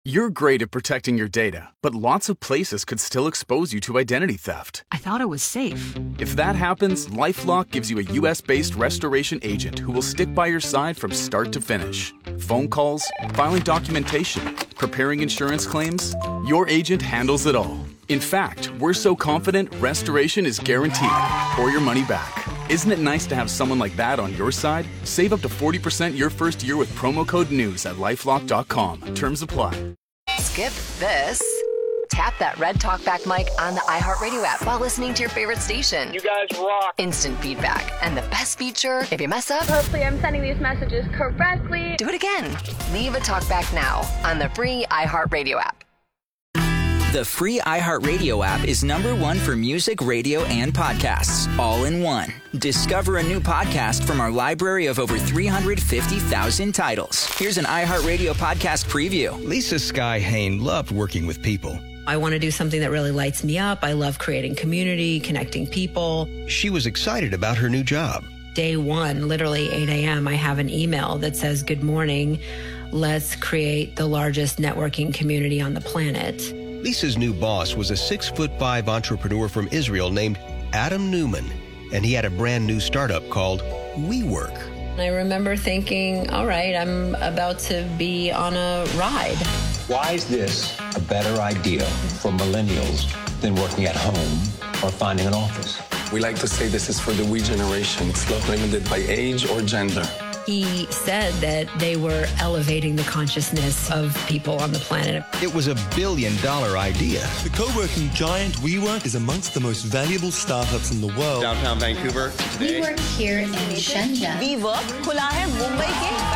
You're great at protecting your data, but lots of places could still expose you to identity theft. I thought it was safe. If that happens, LifeLock gives you a U.S.-based restoration agent who will stick by your side from start to finish. Phone calls, filing documentation, preparing insurance claims, your agent handles it all. In fact, we're so confident restoration is guaranteed or your money back. Isn't it nice to have someone like that on your side? Save up to 40% your first year with promo code NEWS at LifeLock.com. Terms apply. Skip this. Tap that red TalkBack mic on the iHeartRadio app while listening to your favorite station. You guys rock. Instant feedback. And the best feature, if you mess up, hopefully I'm sending these messages correctly. Do it again. Leave a TalkBack now on the free iHeartRadio app. The free iHeartRadio app is #1 for music, radio, and podcasts, all in one. Discover a new podcast from our library of over 350,000 titles. Here's an iHeartRadio podcast preview. Lisa Sky Hain loved working with people. I want to do something that really lights me up. I love creating community, connecting people. She was excited about her new job. Day one, literally 8 a.m., I have an email that says, "Good morning. Let's create the largest networking community on the planet." Lisa's new boss was a 6'5" entrepreneur from Israel named Adam Newman, and he had a brand new startup called WeWork. I remember thinking, all right, I'm about to be on a ride. Why is this a better idea for millennials than working at home or finding an office? We like to say this is for the we generation. It's not limited by age or gender. He said that they were elevating the consciousness of people on the planet. It was $1 billion idea. The co-working giant WeWork is amongst the most valuable startups in the world. Downtown Vancouver. We work here in Shenzhen. WeWork खुला है मुंबई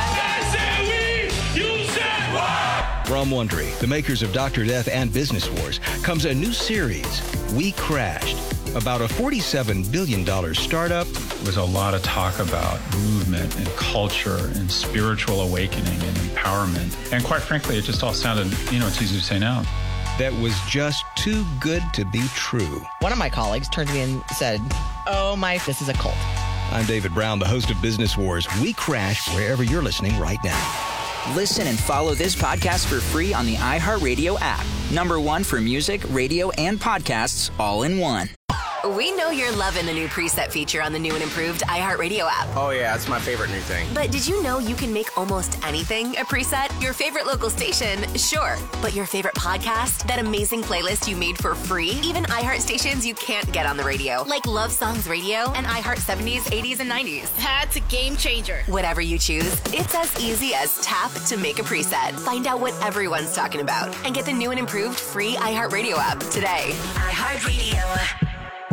के। From Wondery, the makers of Dr. Death and Business Wars, comes a new series, We Crashed, about a $47 billion startup. There was a lot of talk about movement and culture and spiritual awakening and empowerment. And quite frankly, it just all sounded, it's easy to say now. That was just too good to be true. One of my colleagues turned to me and said, this is a cult. I'm David Brown, the host of Business Wars. We Crashed wherever you're listening right now. Listen and follow this podcast for free on the iHeartRadio app. #1 for music, radio, and podcasts, all in one. We know you're loving the new preset feature on the new and improved iHeartRadio app. Oh, yeah, it's my favorite new thing. But did you know you can make almost anything a preset? Your favorite local station, sure. But your favorite podcast? That amazing playlist you made for free? Even iHeart stations you can't get on the radio, like Love Songs Radio and iHeart 70s, 80s, and 90s. That's a game changer. Whatever you choose, it's as easy as tap to make a preset. Find out what everyone's talking about and get the new and improved free iHeartRadio app today. iHeartRadio.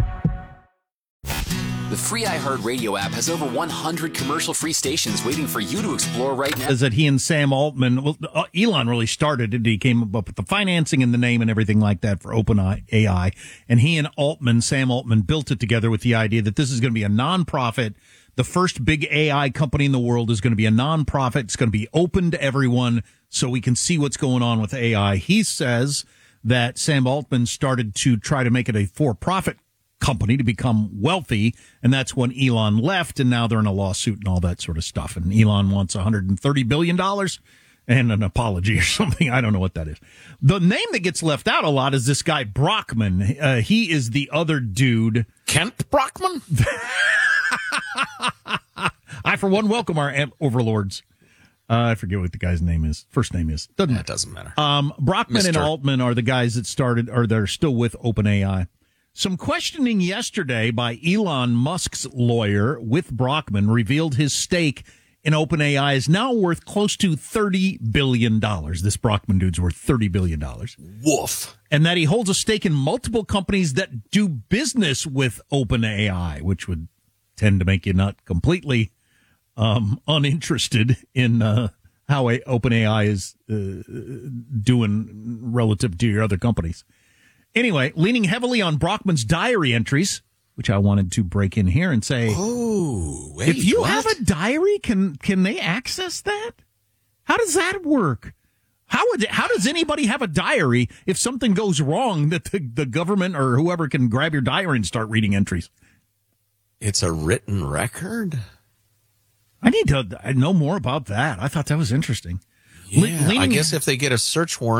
The free iHeartRadio app has over 100 commercial-free stations waiting for you to explore right now. Is that he and Sam Altman, Elon really started it. He came up with the financing and the name and everything like that for OpenAI. And he and Sam Altman built it together with the idea that this is going to be a nonprofit. The first big AI company in the world is going to be a nonprofit. It's going to be open to everyone so we can see what's going on with AI. He says that Sam Altman started to try to make it a for-profit company to become wealthy, and that's when Elon left, and now they're in a lawsuit and all that sort of stuff. And Elon wants $130 billion and an apology or something. I don't know what that is. The name that gets left out a lot is this guy Brockman. He is the other dude. Kent Brockman? I, for one, welcome our overlords. I forget what the guy's name is. First name is. That doesn't matter. Brockman and Altman are the guys that started, or they're still with OpenAI. Some questioning yesterday by Elon Musk's lawyer with Brockman revealed his stake in OpenAI is now worth close to $30 billion. This Brockman dude's worth $30 billion. Woof. And that he holds a stake in multiple companies that do business with OpenAI, which would tend to make you not completely uninterested in how OpenAI is doing relative to your other companies. Anyway, leaning heavily on Brockman's diary entries, which I wanted to break in here and say, if you have a diary, can they access that? How does that work? How does anybody have a diary if something goes wrong that the government or whoever can grab your diary and start reading entries? It's a written record? I need to know more about that. I thought that was interesting. Yeah, I guess if they get a search warrant,